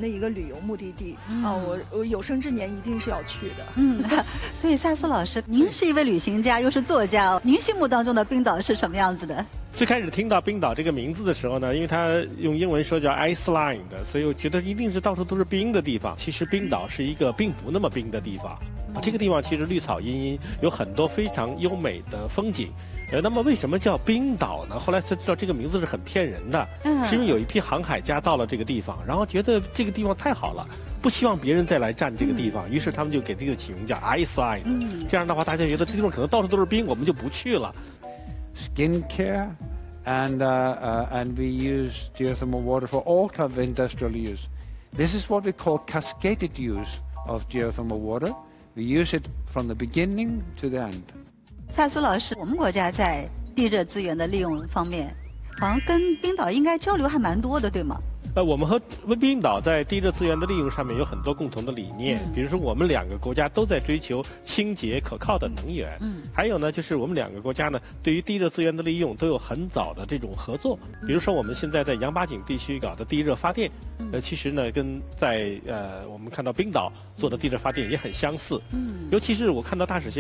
的一个旅游目的地我有生之年一定是要去的。 所以赛苏老师，您是一位旅行家，又是作家，您心目当中的冰岛是什么样子的？ 最开始听到冰岛这个名字的时候呢，因为它用英文说叫 Iceland 的，所以我觉得一定是到处都是冰的地方。其实冰岛是一个并不那么冰的地方，这个地方其实绿草茵茵，有很多非常优美的风景。那么为什么叫冰岛呢？后来才知道这个名字是很骗人的，是因为有一批航海家到了这个地方，然后觉得这个地方太好了，不希望别人再来占这个地方，于是他们就给这个起名叫 Iceland。这样的话，大家觉得这地方可能到处都是冰，我们就不去了。 Skincare, and we use geothermal water for all kind of industrial use. This is what we call cascaded use of geothermal water. We use it from the beginning to the end. 蔡苏老师，我们国家在地热资源的利用方面，好像跟冰岛应该交流还蛮多的，对吗？ 我们和冰岛在地热资源的利用上面有很多共同的理念，比如说我们两个国家都在追求清洁可靠的能源，还有呢就是我们两个国家呢对于地热资源的利用都有很早的这种合作，比如说我们现在在杨八井地区搞的地热发电，其实呢跟在我们看到冰岛做的地热发电也很相似，尤其是我看到大使